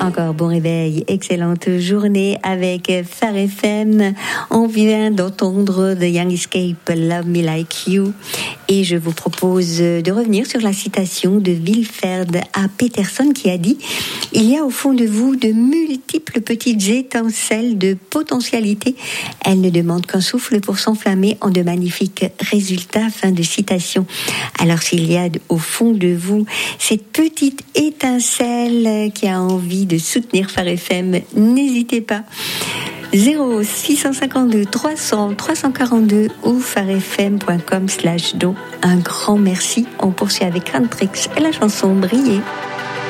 Encore bon réveil, excellente journée avec Phare FM. On vient d'entendre The Young Escape, Love Me Like You. Et je vous propose de revenir sur la citation de Wilferd A. Peterson qui a dit « Il y a au fond de vous de multiples petites étincelles de potentialité. Elles ne demandent qu'un souffle pour s'enflammer en de magnifiques résultats. » Fin de citation. Alors s'il y a au fond de vous cette petite étincelle qui a envie de soutenir Phare FM, n'hésitez pas. 0652 300 342 ou pharefm.com/don. Un grand merci. On poursuit avec Cantrix et la chanson Briller.